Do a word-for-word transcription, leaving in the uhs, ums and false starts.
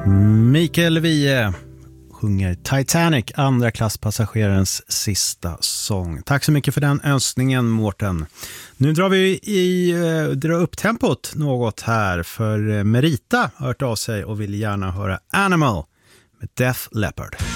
Mikael Wiehe sjunger Titanic, andra klasspassagerarens sista sång. Tack så mycket för den önskningen, Mårten. Nu drar vi i, eh, drar upp tempot något här, för Merita har hört av sig och vill gärna höra Animal med Def Leppard.